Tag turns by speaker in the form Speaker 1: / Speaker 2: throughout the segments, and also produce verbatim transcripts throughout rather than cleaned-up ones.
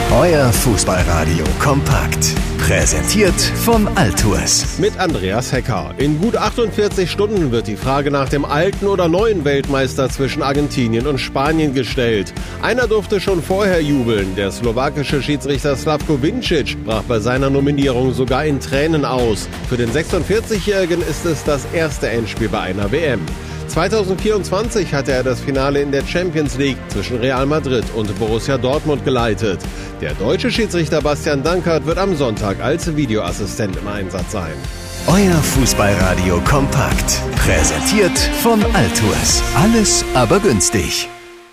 Speaker 1: Euer Fußballradio kompakt. Präsentiert von Altours.
Speaker 2: Mit Andreas Hecker. In gut achtundvierzig Stunden wird die Frage nach dem alten oder neuen Weltmeister zwischen Argentinien und Spanien gestellt. Einer durfte schon vorher jubeln. Der slowakische Schiedsrichter Slavko Vincic brach bei seiner Nominierung sogar in Tränen aus. Für den sechsundvierzigjährigen ist es das erste Endspiel bei einer W M. zweitausendvierundzwanzig hatte er das Finale in der Champions League zwischen Real Madrid und Borussia Dortmund geleitet. Der deutsche Schiedsrichter Bastian Dankert wird am Sonntag als Videoassistent im Einsatz sein.
Speaker 1: Euer Fußballradio kompakt. Präsentiert von Altours. Alles aber günstig.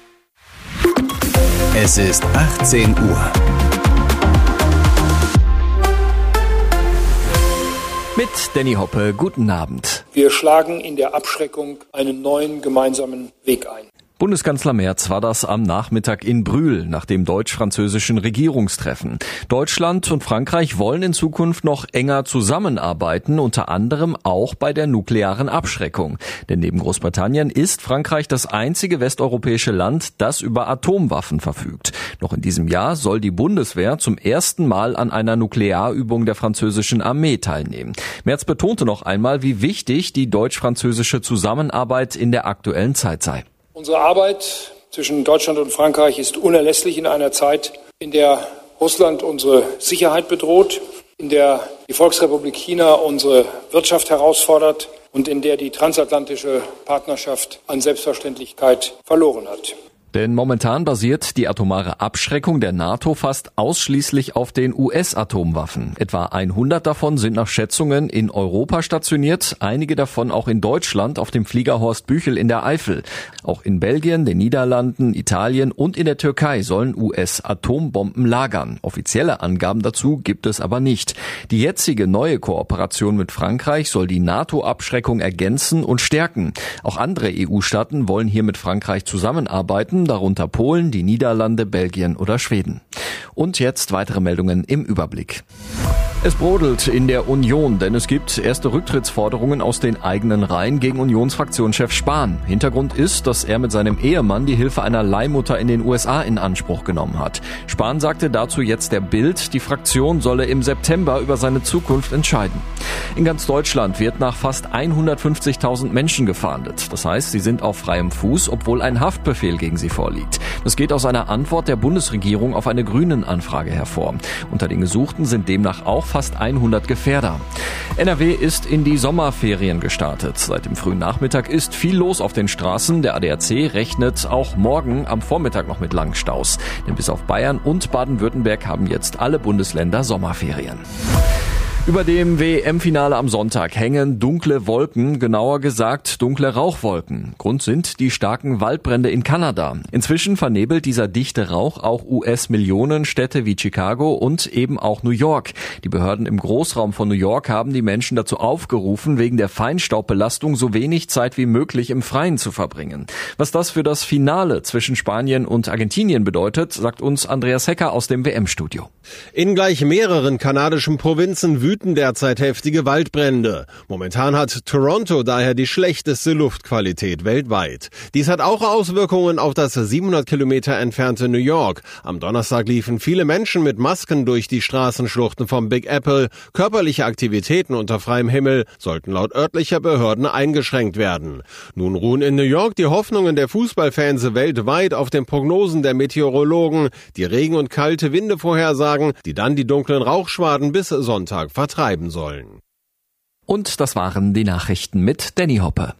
Speaker 1: Es ist achtzehn Uhr.
Speaker 3: Mit Danny Hoppe, guten Abend.
Speaker 4: Wir schlagen in der Abschreckung einen neuen gemeinsamen Weg ein.
Speaker 3: Bundeskanzler Merz war das am Nachmittag in Brühl nach dem deutsch-französischen Regierungstreffen. Deutschland und Frankreich wollen in Zukunft noch enger zusammenarbeiten, unter anderem auch bei der nuklearen Abschreckung. Denn neben Großbritannien ist Frankreich das einzige westeuropäische Land, das über Atomwaffen verfügt. Noch in diesem Jahr soll die Bundeswehr zum ersten Mal an einer Nuklearübung der französischen Armee teilnehmen. Merz betonte noch einmal, wie wichtig die deutsch-französische Zusammenarbeit in der aktuellen Zeit sei.
Speaker 4: Unsere Arbeit zwischen Deutschland und Frankreich ist unerlässlich in einer Zeit, in der Russland unsere Sicherheit bedroht, in der die Volksrepublik China unsere Wirtschaft herausfordert und in der die transatlantische Partnerschaft an Selbstverständlichkeit verloren hat.
Speaker 3: Denn momentan basiert die atomare Abschreckung der NATO fast ausschließlich auf den U S-Atomwaffen. Etwa hundert davon sind nach Schätzungen in Europa stationiert, einige davon auch in Deutschland auf dem Flieger Horst Büchel in der Eifel. Auch in Belgien, den Niederlanden, Italien und in der Türkei sollen U S-Atombomben lagern. Offizielle Angaben dazu gibt es aber nicht. Die jetzige neue Kooperation mit Frankreich soll die NATO-Abschreckung ergänzen und stärken. Auch andere E U-Staaten wollen hier mit Frankreich zusammenarbeiten, darunter Polen, die Niederlande, Belgien oder Schweden. Und jetzt weitere Meldungen im Überblick. Es brodelt in der Union, denn es gibt erste Rücktrittsforderungen aus den eigenen Reihen gegen Unionsfraktionschef Spahn. Hintergrund ist, dass er mit seinem Ehemann die Hilfe einer Leihmutter in den U S A in Anspruch genommen hat. Spahn sagte dazu jetzt der Bild, die Fraktion solle im September über seine Zukunft entscheiden. In ganz Deutschland wird nach fast hundertfünfzigtausend Menschen gefahndet. Das heißt, sie sind auf freiem Fuß, obwohl ein Haftbefehl gegen sie vorliegt. Das geht aus einer Antwort der Bundesregierung auf eine Grünen-Anfrage hervor. Unter den Gesuchten sind demnach auch fast hundert Gefährder. N R W ist in die Sommerferien gestartet. Seit dem frühen Nachmittag ist viel los auf den Straßen. Der A D A C rechnet auch morgen am Vormittag noch mit langen Staus. Denn bis auf Bayern und Baden-Württemberg haben jetzt alle Bundesländer Sommerferien. Über dem W M-Finale am Sonntag hängen dunkle Wolken, genauer gesagt dunkle Rauchwolken. Grund sind die starken Waldbrände in Kanada. Inzwischen vernebelt dieser dichte Rauch auch U S-Millionenstädte wie Chicago und eben auch New York. Die Behörden im Großraum von New York haben die Menschen dazu aufgerufen, wegen der Feinstaubbelastung so wenig Zeit wie möglich im Freien zu verbringen. Was das für das Finale zwischen Spanien und Argentinien bedeutet, sagt uns Andreas Hecker aus dem W M-Studio.
Speaker 2: In gleich mehreren kanadischen Provinzen wüten derzeit heftige Waldbrände. Momentan hat Toronto daher die schlechteste Luftqualität weltweit. Dies hat auch Auswirkungen auf das siebenhundert Kilometer entfernte New York. Am Donnerstag liefen viele Menschen mit Masken durch die Straßenschluchten vom Big Apple. Körperliche Aktivitäten unter freiem Himmel sollten laut örtlicher Behörden eingeschränkt werden. Nun ruhen in New York die Hoffnungen der Fußballfans weltweit auf den Prognosen der Meteorologen, die Regen und kalte Winde vorhersagen, die dann die dunklen Rauchschwaden bis Sonntag vertreiben sollen.
Speaker 3: Und das waren die Nachrichten mit Danny Hoppe.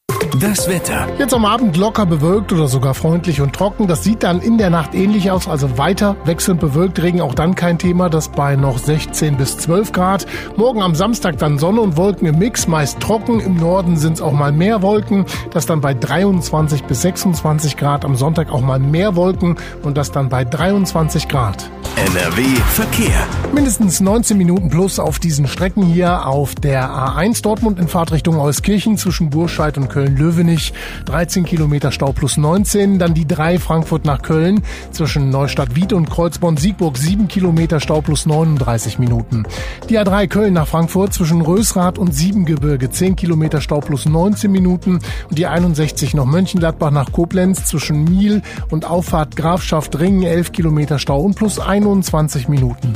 Speaker 1: Das Wetter.
Speaker 5: Jetzt am Abend locker bewölkt oder sogar freundlich und trocken. Das sieht dann in der Nacht ähnlich aus, also weiter wechselnd bewölkt. Regen auch dann kein Thema, das bei noch sechzehn bis zwölf Grad. Morgen am Samstag dann Sonne und Wolken im Mix, meist trocken. Im Norden sind es auch mal mehr Wolken. Das dann bei dreiundzwanzig bis sechsundzwanzig Grad. Am Sonntag auch mal mehr Wolken und das dann bei dreiundzwanzig Grad.
Speaker 1: N R W Verkehr.
Speaker 5: Mindestens neunzehn Minuten plus auf diesen Strecken hier auf der A eins Dortmund in Fahrtrichtung Euskirchen zwischen Burscheid und Köln-Löwenich. dreizehn Kilometer Stau plus neunzehn. Dann die drei Frankfurt nach Köln zwischen Neustadt-Wied und Kreuzborn-Siegburg. sieben Kilometer Stau plus neununddreißig Minuten. Die A drei Köln nach Frankfurt zwischen Rösrath und Siebengebirge. zehn Kilometer Stau plus neunzehn Minuten. Und die einundsechzig noch Mönchengladbach nach Koblenz zwischen Miel und Auffahrt Grafschaft Ringen. elf Kilometer Stau und plus einunddreißig einundzwanzig Minuten.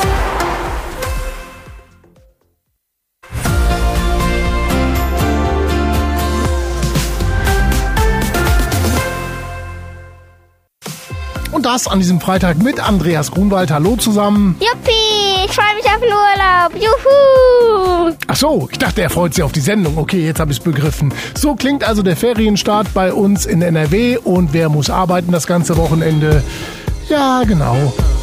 Speaker 5: Und das an diesem Freitag mit Andreas Grunwald. Hallo zusammen.
Speaker 6: Juppie, ich freue mich auf den Urlaub. Juhu!
Speaker 5: Ach so, ich dachte, er freut sich auf die Sendung. Okay, jetzt habe ich es begriffen. So klingt also der Ferienstart bei uns in N R W. Und wer muss arbeiten das ganze Wochenende? Ja, genau.